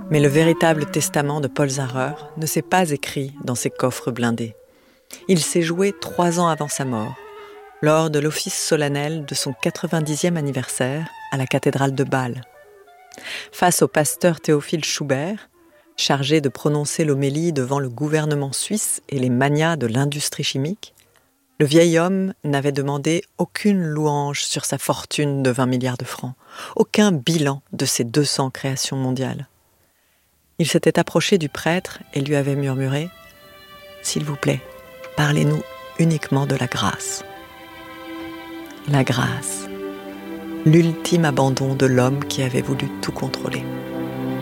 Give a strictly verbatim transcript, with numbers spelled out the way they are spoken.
Mais le véritable testament de Paul Zarer ne s'est pas écrit dans ses coffres blindés. Il s'est joué trois ans avant sa mort, lors de l'office solennel de son quatre-vingt-dixième anniversaire à la cathédrale de Bâle. Face au pasteur Théophile Schubert, chargé de prononcer l'homélie devant le gouvernement suisse et les magnats de l'industrie chimique, le vieil homme n'avait demandé aucune louange sur sa fortune de vingt milliards de francs, aucun bilan de ses deux cents créations mondiales. Il s'était approché du prêtre et lui avait murmuré « S'il vous plaît, parlez-nous uniquement de la grâce. » La grâce, l'ultime abandon de l'homme qui avait voulu tout contrôler.